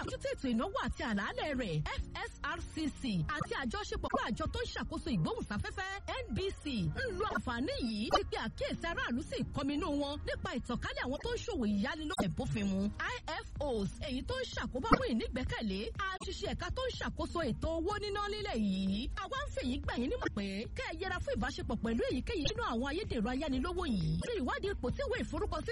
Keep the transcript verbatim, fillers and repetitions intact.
àjọtẹ̀ ètò ìnáwó àti àlàálẹ̀ rẹ̀ F S R C C àti àjọṣepọ̀ pẹ̀lú àjọ tó ń ṣàkóso ìgbóhùnsáfẹ́fẹ́ N B C ń lo àǹfààní yìí ti pe àkíyèsí aráàlú sí ìkọminú wọn nípa ìtànkálẹ̀ àwọn tó ń ṣòwò ìyánilówó ẹ̀bófinmu I F Os èyí tó ń ṣàkóbá fún ìnígbẹ́kẹ̀lé àṣìṣe ẹ̀ka tó ń ṣàkóso ètò owó níná nílẹ̀ yìí. àwa ń fèyí gbà yín nímọ̀ pé kẹ́ ẹ yẹra fún ìbáṣepọ̀ pẹ̀lú èyíkéyìí nínú àwọn ayédèrú ayánilówó yìí. ṣe ìwádìí ipò tí ìwé ìforúkọsí